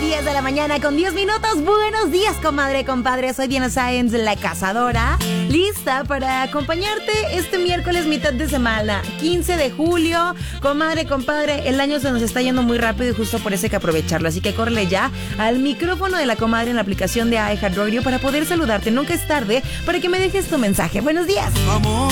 10 de la mañana con 10 minutos. Buenos días, comadre, compadre. Soy Diana Sáenz, la cazadora, lista para acompañarte este miércoles, mitad de semana, 15 de julio. Comadre, compadre, el año se nos está yendo muy rápido y justo por eso hay que aprovecharlo. Así que córrele ya al micrófono de la comadre en la aplicación de iHeartRadio para poder saludarte. Nunca es tarde para que me dejes tu mensaje. Buenos días. Amor,